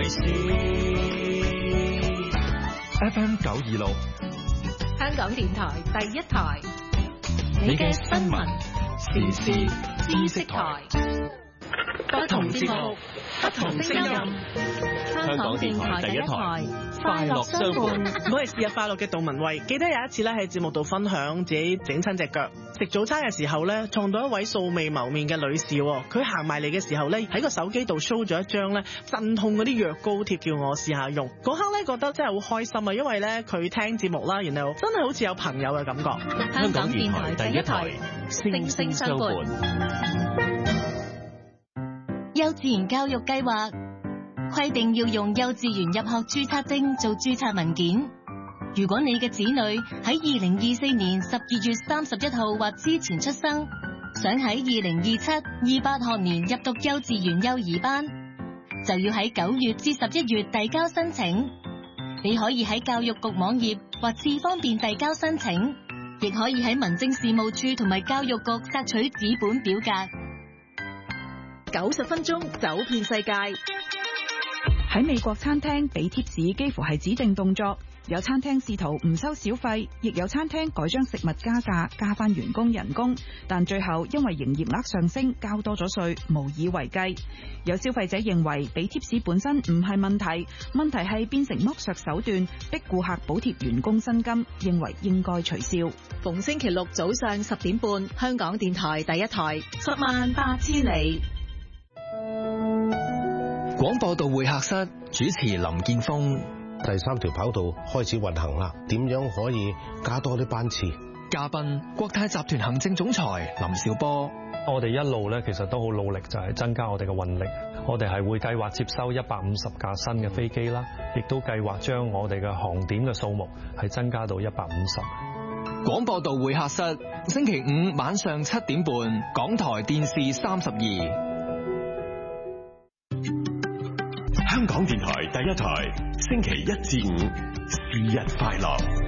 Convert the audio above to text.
事。FM 926， 香港電台第一台， 你嘅新聞時事知識台， 不同節目，不同聲音。香港電台第一台，快樂相伴。 我係節日快樂嘅杜文慧。記得有一次咧喺節目度分享自己整親隻腳，食早餐嘅時候咧撞到一位素未謀面嘅女士，佢行埋嚟嘅時候咧喺個手機度 show 咗一張咧鎮痛嗰啲藥膏貼，叫我試下用。嗰刻咧覺得真係好開心啊，因為咧佢聽節目啦，然後真係好似有朋友嘅感覺。 香港電台第一台，聲聲相伴。 幼稚園教育計劃規定要用幼稚園入學註冊證做註冊文件。如果你嘅子女喺2024年12月31號或之前出生，想喺2027-28學年入讀幼稚園幼兒班，就要喺9月至11月遞交申請。你可以喺教育局網頁或智方便遞交申請，亦可以喺民政事務處同埋教育局索取紙本表格。 90分鐘走遍世界。 喺美國餐廳俾貼士幾乎係指定動作，有餐廳試圖唔收小費，亦有餐廳改將食物加價，加返員工人工，但最後因為營業額上升，交多咗稅，無以為繼。有消費者認為俾貼士本身唔係問題，問題係變成剝削手段，逼顧客補貼員工薪金，認為應該取消。 逢星期六早上10點半，香港電台第一台，108000里。 廣播道會客室主持林建峰。 第3條跑道開始運行啦，點樣可以加多啲班次？ 嘉賓國泰集團行政總裁林紹波。 我哋一路咧其實都好努力，就係增加我哋嘅運力。我哋係會計劃接收150架新嘅飛機啦，亦都計劃將我哋嘅航點嘅數目係增加到150。 廣播道會客室，星期5晚上7點半，港台電視32。 香港電台第一台，星期1至5，是日快樂。